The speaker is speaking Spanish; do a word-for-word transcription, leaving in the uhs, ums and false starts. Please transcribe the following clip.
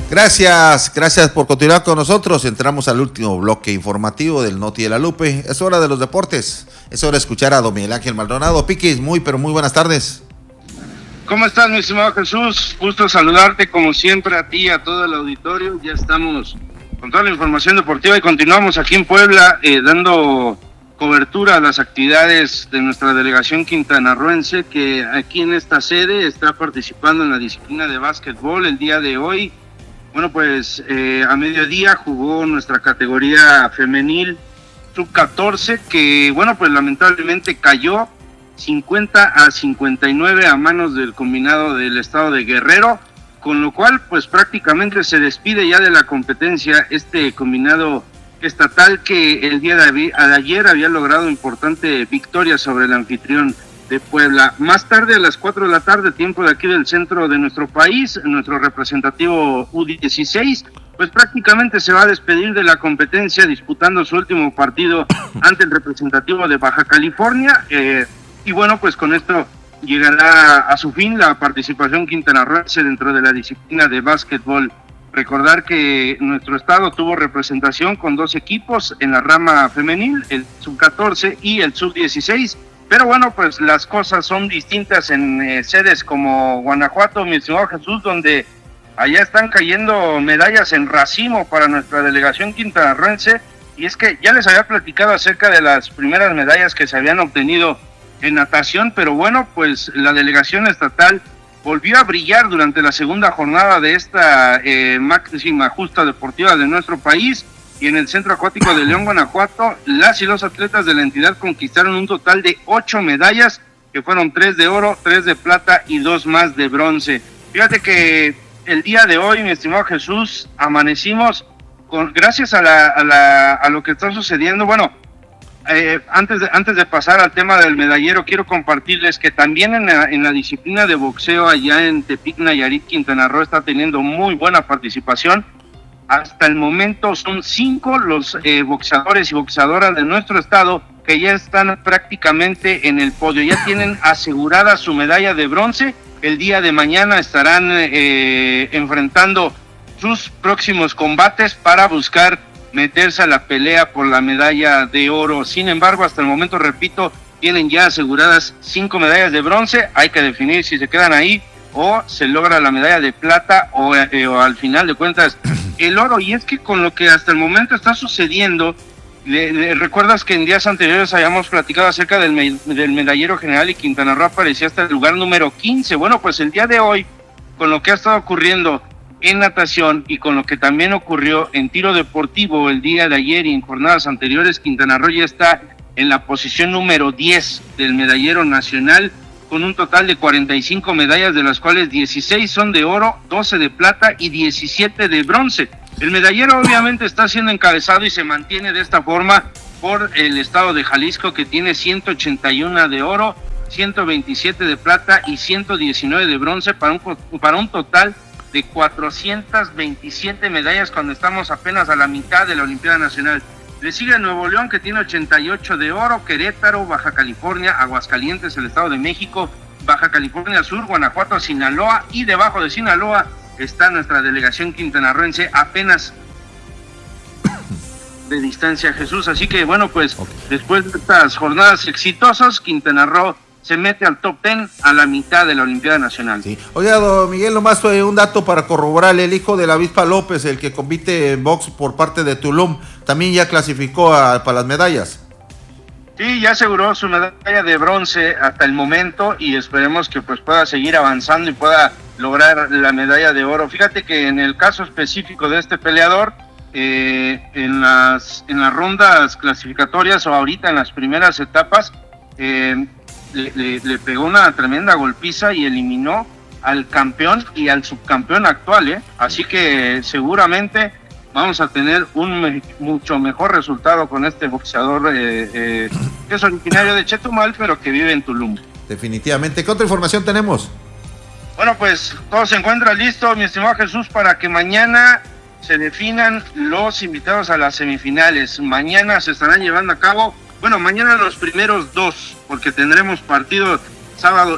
Gracias, gracias por continuar con nosotros. Entramos al último bloque informativo del Noti de la Lupe. Es hora de los deportes. Es hora de escuchar a don Miguel Ángel Maldonado. Piquis, muy, pero muy buenas tardes. ¿Cómo estás, mi estimado Jesús? Gusto saludarte como siempre a ti y a todo el auditorio. Ya estamos con toda la información deportiva y continuamos aquí en Puebla eh, dando cobertura a las actividades de nuestra delegación quintanarroense, que aquí en esta sede está participando en la disciplina de básquetbol el día de hoy. Bueno, pues eh, a mediodía jugó nuestra categoría femenil sub catorce, que bueno, pues lamentablemente cayó cincuenta a cincuenta y nueve a manos del combinado del estado de Guerrero, con lo cual pues prácticamente se despide ya de la competencia este combinado estatal, que el día de, de ayer había logrado importante victoria sobre el anfitrión de Puebla. Más tarde, a las cuatro de la tarde, tiempo de aquí del centro de nuestro país, nuestro representativo U dieciséis, pues prácticamente se va a despedir de la competencia disputando su último partido ante el representativo de Baja California, eh, y bueno, pues con esto llegará a su fin la participación quintanarroense dentro de la disciplina de básquetbol. Recordar que nuestro estado tuvo representación con dos equipos en la rama femenil, el sub catorce y el sub dieciséis, pero bueno, pues las cosas son distintas en eh, sedes como Guanajuato, mi estimado Jesús, donde allá están cayendo medallas en racimo para nuestra delegación quintanarroense, y es que ya les había platicado acerca de las primeras medallas que se habían obtenido en natación, pero bueno, pues la delegación estatal volvió a brillar durante la segunda jornada de esta eh, máxima justa deportiva de nuestro país, y en el Centro Acuático de León, Guanajuato, las y los atletas de la entidad conquistaron un total de ocho medallas, que fueron tres de oro, tres de plata y dos más de bronce. Fíjate que el día de hoy, mi estimado Jesús, amanecimos con, gracias a, la, a, la, a lo que está sucediendo. Bueno, eh, antes, de, antes de pasar al tema del medallero, quiero compartirles que también en la, en la disciplina de boxeo allá en Tepic, Nayarit, Quintana Roo está teniendo muy buena participación. Hasta el momento son cinco los eh, boxeadores y boxeadoras de nuestro estado que ya están prácticamente en el podio, ya tienen asegurada su medalla de bronce. El día de mañana estarán eh, enfrentando sus próximos combates para buscar meterse a la pelea por la medalla de oro. Sin embargo, hasta el momento, repito, tienen ya aseguradas cinco medallas de bronce. Hay que definir si se quedan ahí o se logra la medalla de plata o, eh, o al final de cuentas el oro. Y es que con lo que hasta el momento está sucediendo, le, le, recuerdas que en días anteriores habíamos platicado acerca del, me, del medallero general y Quintana Roo aparecía hasta el lugar número quince. Bueno, pues el día de hoy, con lo que ha estado ocurriendo en natación y con lo que también ocurrió en tiro deportivo el día de ayer y en jornadas anteriores, Quintana Roo ya está en la posición número diez del medallero nacional, con un total de cuarenta y cinco medallas, de las cuales dieciséis son de oro, doce de plata y diecisiete de bronce. El medallero obviamente está siendo encabezado y se mantiene de esta forma por el estado de Jalisco, que tiene ciento ochenta y uno de oro, ciento veintisiete de plata y ciento diecinueve de bronce, para un, para un total de cuatrocientas veintisiete medallas, cuando estamos apenas a la mitad de la Olimpiada Nacional. Le sigue Nuevo León, que tiene ochenta y ocho de oro, Querétaro, Baja California, Aguascalientes, el Estado de México, Baja California Sur, Guanajuato, Sinaloa, y debajo de Sinaloa está nuestra delegación quintanarroense, apenas de distancia, Jesús. Así que bueno, pues okay, después de estas jornadas exitosas, Quintana Roo se mete al top diez a la mitad de la Olimpiada Nacional. Sí. Oiga, don Miguel, nomás fue un dato para corroborar: el hijo de la Avispa López, el que compite en box por parte de Tulum, también ya clasificó a, para las medallas. Sí, ya aseguró su medalla de bronce hasta el momento, y esperemos que pues pueda seguir avanzando y pueda lograr la medalla de oro. Fíjate que en el caso específico de este peleador, eh, en las en las rondas clasificatorias o ahorita en las primeras etapas, eh, Le, le, le pegó una tremenda golpiza y eliminó al campeón y al subcampeón actual, ¿eh? Así que seguramente vamos a tener un me, mucho mejor resultado con este boxeador eh, eh, que es originario de Chetumal, pero que vive en Tulum. Definitivamente. ¿Qué otra información tenemos? Bueno, pues todo se encuentra listo, mi estimado Jesús, para que mañana se definan los invitados a las semifinales. Mañana se estarán llevando a cabo, bueno, mañana los primeros dos, porque tendremos partido sábado